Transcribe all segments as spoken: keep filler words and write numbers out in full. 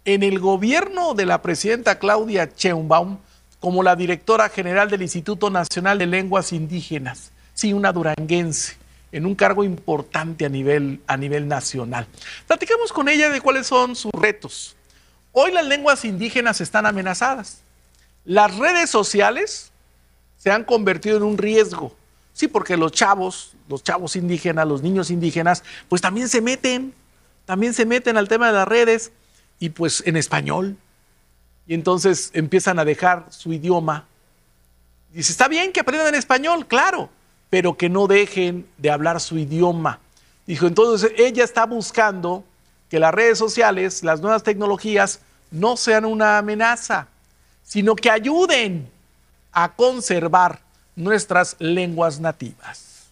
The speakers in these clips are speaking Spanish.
en el gobierno de la presidenta Claudia Sheinbaum como la directora general del Instituto Nacional de Lenguas Indígenas. Sí, una duranguense, en un cargo importante a nivel, a nivel nacional. Platicamos con ella de cuáles son sus retos. Hoy las lenguas indígenas están amenazadas. Las redes sociales se han convertido en un riesgo. Sí, porque los chavos, los chavos indígenas, los niños indígenas, pues también se meten, también se meten al tema de las redes y pues en español. Y entonces empiezan a dejar su idioma. Dice, está bien que aprendan español, claro, pero que no dejen de hablar su idioma. Dijo, entonces ella está buscando que las redes sociales, las nuevas tecnologías, no sean una amenaza, sino que ayuden a conservar nuestras lenguas nativas.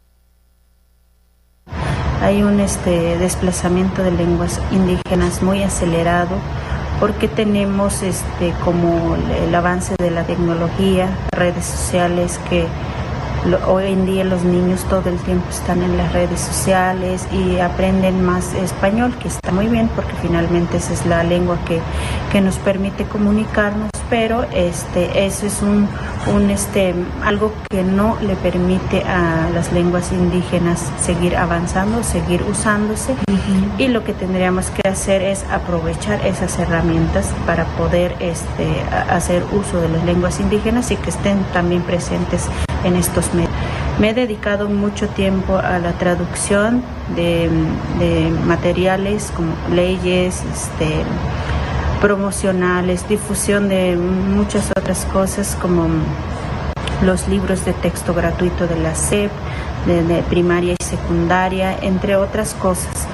Hay un este, desplazamiento de lenguas indígenas muy acelerado porque tenemos este, como el avance de la tecnología, redes sociales que hoy en día los niños todo el tiempo están en las redes sociales y aprenden más español, que está muy bien porque finalmente esa es la lengua que, que nos permite comunicarnos, pero este, eso es un, un, este, algo que no le permite a las lenguas indígenas seguir avanzando, seguir usándose. Uh-huh. Y lo que tendríamos que hacer es aprovechar esas herramientas para poder este, hacer uso de las lenguas indígenas y que estén también presentes en estos medios. Me he dedicado mucho tiempo a la traducción de, de materiales como leyes, este, promocionales, difusión de muchas otras cosas como los libros de texto gratuito de la S E P, de, de primaria y secundaria, entre otras cosas.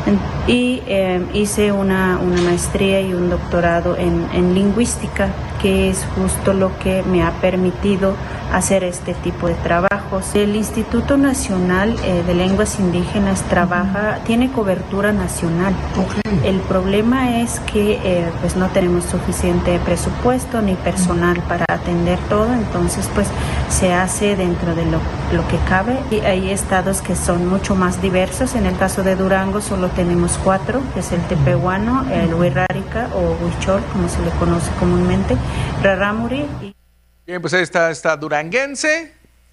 Y eh, hice una, una maestría y un doctorado en, en lingüística, que es justo lo que me ha permitido hacer este tipo de trabajos. El Instituto Nacional eh, de Lenguas Indígenas trabaja, tiene cobertura nacional. Okay. El problema es que eh, pues no tenemos suficiente presupuesto ni personal para atender todo, entonces pues se hace dentro de lo, lo que cabe, y hay estados que son mucho más diversos. En el caso de Durango solo tenemos cuatro, que es el tepehuano, el huirrárica o huichol, como se le conoce comúnmente, rarámuri. Y... Bien, pues ahí está esta duranguense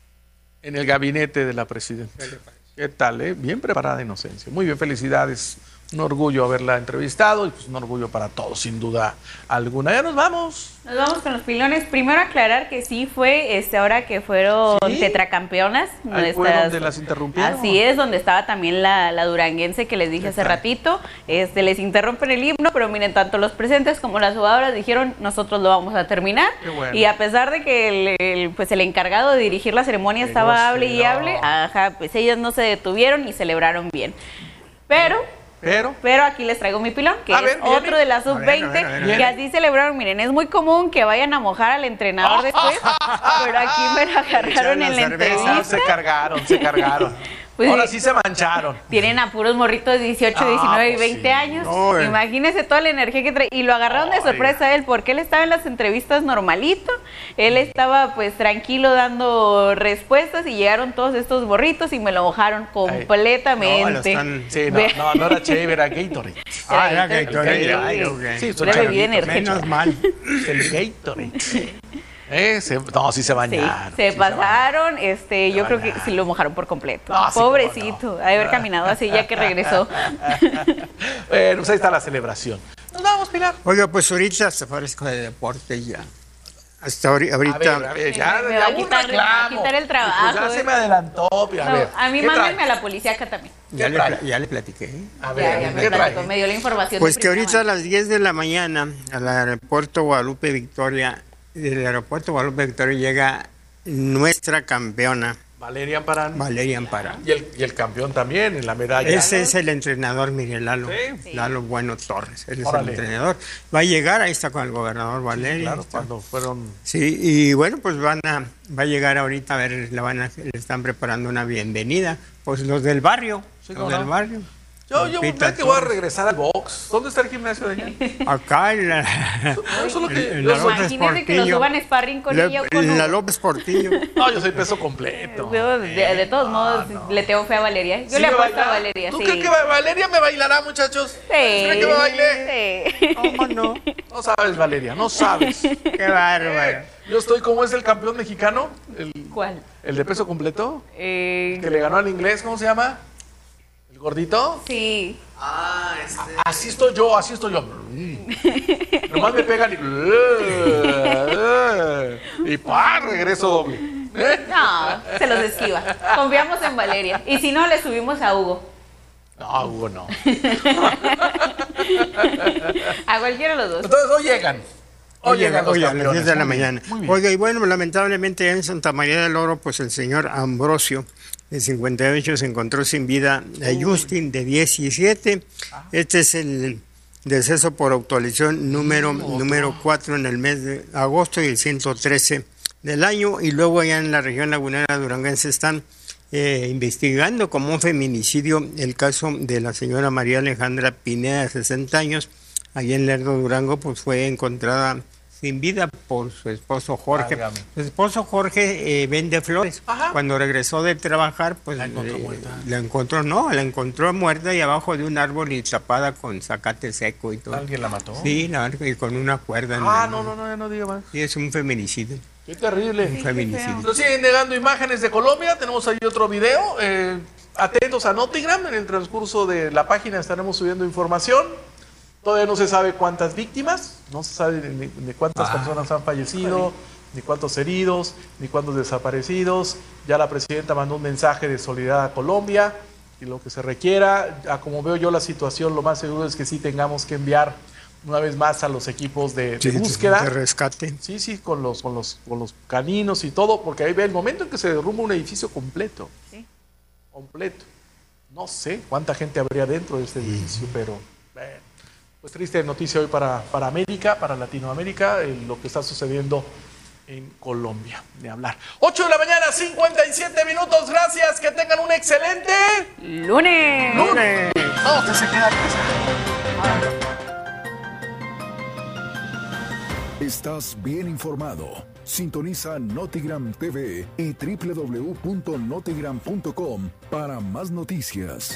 en el gabinete de la presidenta. ¿Qué tal, eh? Bien preparada, Inocencio. Muy bien, felicidades. Un orgullo haberla entrevistado y pues un orgullo para todos, sin duda alguna. Ya nos vamos. Nos vamos con los pilones. Primero aclarar que sí fue este ahora que fueron ¿Sí? tetracampeonas. Ahí fue donde las interrumpieron. Así es, donde estaba también la, la duranguense que les dije hace ratito. Este, les interrumpen el himno, pero miren, tanto los presentes como las jugadoras dijeron, nosotros lo vamos a terminar. Qué bueno. Y a pesar de que el, el, pues el encargado de dirigir la ceremonia pero estaba hable y hable, ajá, pues ellas no se detuvieron y celebraron bien. Pero... Pero, pero aquí les traigo mi pilón, que es ver, otro de la sub veinte, que así celebraron. Miren, es muy común que vayan a mojar al entrenador después, pero aquí me lo agarraron en la entrevista. Se cargaron, se cargaron. Pues ahora sí se mancharon. Tienen a puros morritos de dieciocho, diecinueve y veinte sí. años. No, eh. Imagínense toda la energía que trae. Y lo agarraron oh, de sorpresa a él, porque él estaba en las entrevistas normalito. Él estaba pues tranquilo dando respuestas y llegaron todos estos morritos y me lo mojaron completamente. No, están, sí, no, no, no era Che, era Gatorade. Ah, era Gatorade. Ay, okay. Sí, una bebida energética. Menos mal. El Gatorade. Eh, se, no, sí se bañaron. Sí, se sí pasaron, se este, se yo bañaron. creo que sí lo mojaron por completo. No, sí, pobrecito, no. ha de haber caminado así ya que regresó. Bueno, pues ahí está la celebración. Nos vamos, Pilar. Oiga, pues ahorita se parezco de deporte ya. Hasta ahorita. A ver, a ver, ya, me ya va a quitar, me va a quitar el trabajo. Pues ya eh. se me adelantó. A, no, ver, a mí mándenme a la policía acá también. Ya le, ya le platiqué. A ver, ya, ya me, platicó, me dio la información. Pues que ahorita a las diez de la mañana al aeropuerto Guadalupe Victoria, del aeropuerto Guadalupe Victoria llega nuestra campeona. Valeria Amparán. Valeria Amparán. Y el, y el campeón también en la medalla. Ese ¿no? es el entrenador, Miguel Lalo. Sí. Lalo Bueno Torres. Él es Órale. el entrenador. Va a llegar, ahí está con el gobernador Valeria. Sí, claro, está. cuando fueron. Sí, y bueno, pues van a, va a llegar ahorita a ver, la van a, le están preparando una bienvenida. Pues los del barrio. Sí, los del no. barrio. Yo, yo creo que voy a regresar al box. ¿Dónde está el gimnasio de allá? Acá en la... No, solo que, en la yo soy- López Imagínese que nos Portillo. suban sparring con La- ella o con en la Hugo. López Portillo. no, yo soy peso completo. Yo, de, de todos modos, le tengo fe a Valeria. Yo ¿Sí le me apuesto a baila? Valeria, ¿Tú sí. crees que Va- Valeria me bailará, muchachos? Sí. ¿Crees que me baile? Sí. ¿Cómo no? No sabes, Valeria, no sabes. Qué bárbaro. Yo estoy como es el campeón mexicano, el, ¿Cuál? el de peso completo, Eh, que le ganó al inglés, ¿cómo se llama? ¿El gordito? sí. Así estoy yo, así estoy yo. Nomás me pegan y... y ¡pah! Regreso doble. ¿Eh? No, se los esquiva. Confiamos en Valeria. Y si no, le subimos a Hugo. No, Hugo, no. A cualquiera de los dos. Entonces hoy llegan. Hoy llegan los Oye, a las campeones. diez de la Muy bien, mañana. muy bien. Oiga, y bueno, lamentablemente en Santa María del Oro, pues el señor Ambrosio, de cincuenta y ocho, se encontró sin vida a Justin, de diecisiete. Este es el deceso por autolesión número, número cuatro en el mes de agosto y el ciento trece del año. Y luego allá en la región lagunera duranguense están eh, investigando como un feminicidio el caso de la señora María Alejandra Pineda, de sesenta años. Allí en Lerdo, Durango, pues fue encontrada sin vida por su esposo Jorge. Válgame. Su esposo Jorge eh, vende flores. Ajá. Cuando regresó de trabajar, pues La encontró eh, muerta. la encontró, no, la encontró muerta y abajo de un árbol y tapada con zacate seco y todo. ¿Alguien la mató? Sí, la, y con una cuerda. en Ah, el- no, no, no, ya no diga más. Sí, es un feminicidio. Qué terrible. Un feminicidio. Nos siguen negando imágenes de Colombia. Tenemos ahí otro video. Eh, atentos a Notigram. En el transcurso de la página estaremos subiendo información. Todavía no se sabe cuántas víctimas, no se sabe ni, ni cuántas Ah. personas han fallecido, ni cuántos heridos, ni cuántos desaparecidos. Ya la presidenta mandó un mensaje de solidaridad a Colombia y lo que se requiera. A como veo yo la situación, lo más seguro es que sí tengamos que enviar una vez más a los equipos de, de Sí, búsqueda. de rescate. Sí, sí, con los, con los, con los caninos y todo, porque ahí ve el momento en que se derrumba un edificio completo. Sí. Completo. No sé cuánta gente habría dentro de este edificio, pero bueno, pues triste noticia hoy para, para América, para Latinoamérica, eh, lo que está sucediendo en Colombia, de hablar. ocho de la mañana, cincuenta y siete minutos, gracias, que tengan un excelente Lunes. lunes. No, que se queda Estás bien informado. Sintoniza Notigram T V y doble u doble u doble u punto notigram punto com para más noticias.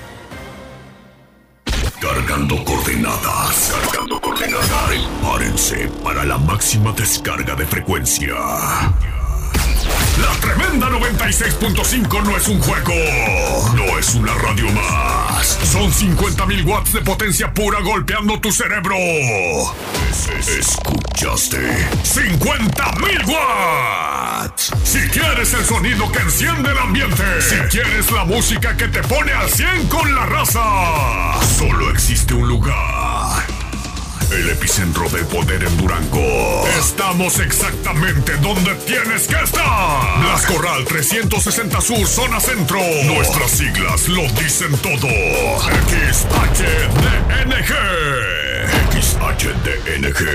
Cargando coordenadas. Cargando coordenadas. Prepárense para la máxima descarga de frecuencia. La tremenda noventa y seis punto cinco no es un juego. No es una radio más. Son cincuenta mil watts de potencia pura golpeando tu cerebro. ¿Escuchaste? ¡cincuenta mil watts! Si quieres el sonido que enciende el ambiente, si quieres la música que te pone al cien con la raza, solo existe un lugar. El epicentro del poder en Durango. Estamos exactamente donde tienes que estar. Las Corral trescientos sesenta Sur, zona centro. Nuestras siglas lo dicen todo. X H D N G. X H D N G.